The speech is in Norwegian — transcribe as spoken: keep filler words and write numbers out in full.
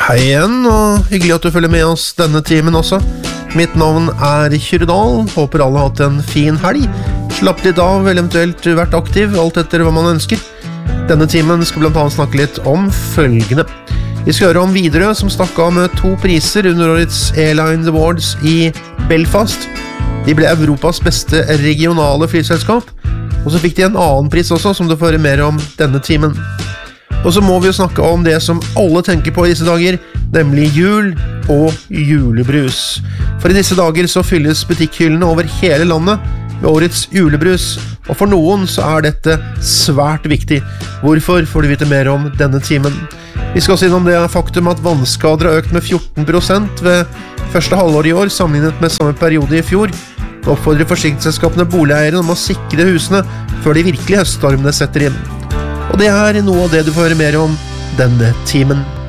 Hei igjen, og hyggelig at du følger med oss denne timen også. Mitt navn er Kyrdal, håper alle har hatt en fin helg. Slapp litt av, eventuelt vært aktiv, alt etter hva man ønsker. Denne timen skal blant annet snakke litt om følgende. Vi skal høre om Widerøe, som stakk av med to priser under årets Airline Awards i Belfast. De ble Europas beste regionale flyselskap, og så fikk de en annen pris også, som du får høre mer om denne timen. Og så må vi jo snakke om det som alle tenker på i disse dager, nemlig jul og julebrus. For i disse dager så fylles butikkhyllene over hele landet med årets julebrus, og for noen så er dette svært viktig. Hvorfor får du vite mer om denne timen? Vi skal også innom det faktum at vannskader har økt med fjorten prosent ved første halvår i år, sammenlignet med samme periode i fjor. Det oppfordrer forsikringsselskapene boligeiere om å sikre husene før de virkelige høststormene setter inn. Og det er noe av det du får høre mer om denne timen.